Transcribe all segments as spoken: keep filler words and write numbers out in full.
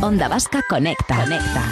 Onda Vasca Conecta. Conecta.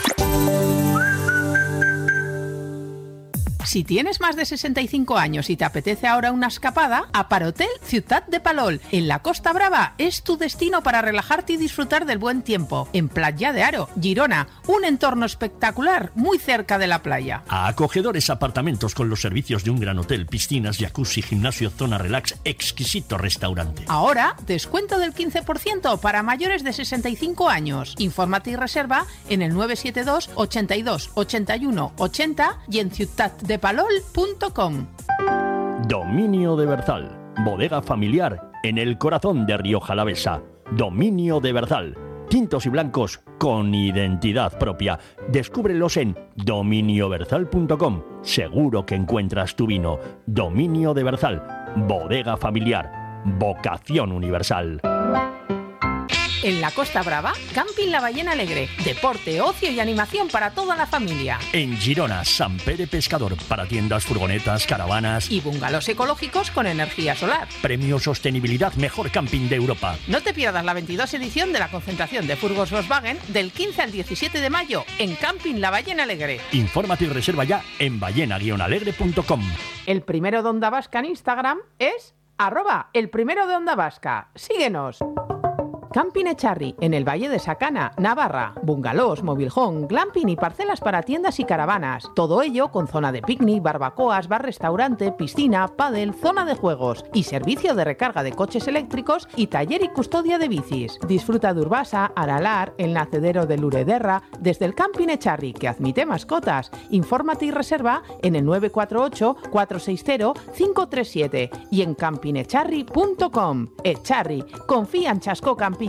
Si tienes más de sesenta y cinco años y te apetece ahora una escapada, Aparhotel Ciutat de Palol, en la Costa Brava, es tu destino para relajarte y disfrutar del buen tiempo. En Platja de Aro, Girona, un entorno espectacular muy cerca de la playa. A acogedores apartamentos con los servicios de un gran hotel, piscinas, jacuzzi, gimnasio, zona relax, exquisito restaurante. Ahora, descuento del quince por ciento para mayores de sesenta y cinco años. Infórmate y reserva en el nueve siete dos, ochenta y dos, ochenta y uno, ochenta y en ciutat de palol punto com. Dominio de Berzal, bodega familiar en el corazón de Rioja Alavesa. Dominio de Berzal, tintos y blancos con identidad propia. Descúbrelos en dominio berzal punto com. Seguro que encuentras tu vino. Dominio de Berzal, bodega familiar, vocación universal. En la Costa Brava, Camping La Ballena Alegre. Deporte, ocio y animación para toda la familia. En Girona, Sant Pere Pescador, para tiendas, furgonetas, caravanas y bungalows ecológicos con energía solar. Premio Sostenibilidad Mejor Camping de Europa. No te pierdas la veintidós edición de la concentración de furgos Volkswagen del quince al diecisiete de mayo en Camping La Ballena Alegre. Infórmate y reserva ya en ballena guion alegre punto com. El primero de Onda Vasca en Instagram es arroba el primero de Onda Vasca. Síguenos. Camping Echarri, en el Valle de Sacana, Navarra. Bungalows, mobilhome, glamping y parcelas para tiendas y caravanas. Todo ello con zona de picnic, barbacoas, bar-restaurante, piscina, pádel, zona de juegos y servicio de recarga de coches eléctricos y taller y custodia de bicis. Disfruta de Urbasa, Aralar, el nacedero de Lurederra, desde el Camping Echarri, que admite mascotas. Infórmate y reserva en el nueve cuatro ocho, cuatro seis cero, cinco tres siete y en camping echarri punto com. Echarri, confía en Chasco Camping.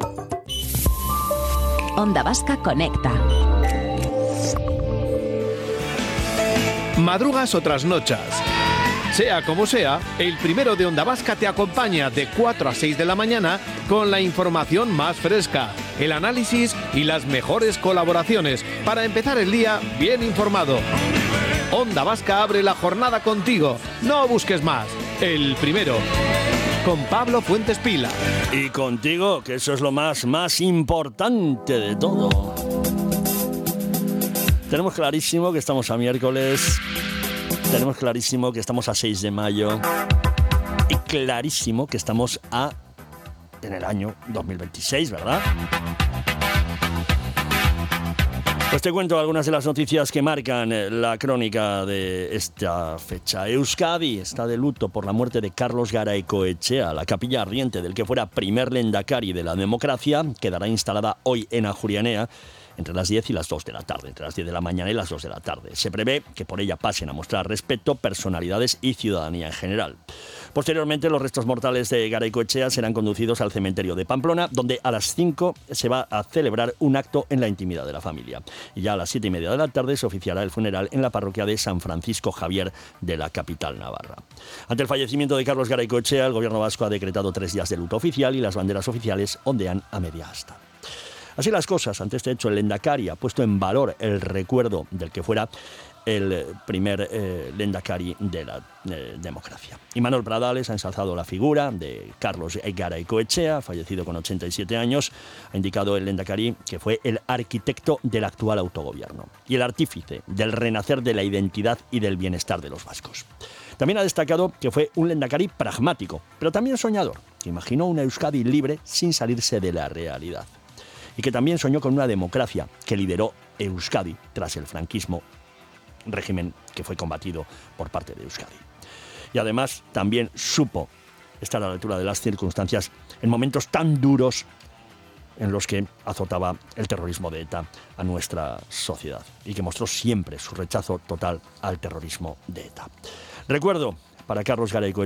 Onda Vasca Conecta. Madrugas o trasnochas. Sea como sea, el primero de Onda Vasca te acompaña de cuatro a seis de la mañana con la información más fresca, el análisis y las mejores colaboraciones para empezar el día bien informado. Onda Vasca abre la jornada contigo. No busques más. El primero. Con Pablo Fuentes Pila. Y contigo, que eso es lo más, más importante de todo. Tenemos clarísimo que estamos a miércoles. Tenemos clarísimo que estamos a seis de mayo. Y clarísimo que estamos a en el año dos mil veintiséis, ¿verdad? Pues te cuento algunas de las noticias que marcan la crónica de esta fecha. Euskadi está de luto por la muerte de Carlos Garaikoetxea. La capilla ardiente del que fuera primer lehendakari de la democracia quedará instalada hoy en Ajuria Enea entre las diez y las dos de la tarde, entre las diez de la mañana y las dos de la tarde. Se prevé que por ella pasen a mostrar respeto personalidades y ciudadanía en general. Posteriormente, los restos mortales de Garaikoetxea serán conducidos al cementerio de Pamplona, donde a las cinco se va a celebrar un acto en la intimidad de la familia. Y ya a las siete y media de la tarde se oficiará el funeral en la parroquia de San Francisco Javier de la capital navarra. Ante el fallecimiento de Carlos Garaikoetxea, el gobierno vasco ha decretado tres días de luto oficial y las banderas oficiales ondean a media asta. Así las cosas, ante este hecho, el lehendakari ha puesto en valor el recuerdo del que fuera el primer eh, lehendakari de la eh, democracia. Imanol Pradales ha ensalzado la figura de Carlos Garaikoetxea, fallecido con ochenta y siete años. Ha indicado el lehendakari que fue el arquitecto del actual autogobierno y el artífice del renacer de la identidad y del bienestar de los vascos. También ha destacado que fue un lehendakari pragmático, pero también soñador, que imaginó una Euskadi libre sin salirse de la realidad. Y que también soñó con una democracia que lideró Euskadi tras el franquismo, régimen que fue combatido por parte de Euskadi. Y además también supo estar a la altura de las circunstancias en momentos tan duros en los que azotaba el terrorismo de ETA a nuestra sociedad y que mostró siempre su rechazo total al terrorismo de ETA. Recuerdo para Carlos Garaikoetxea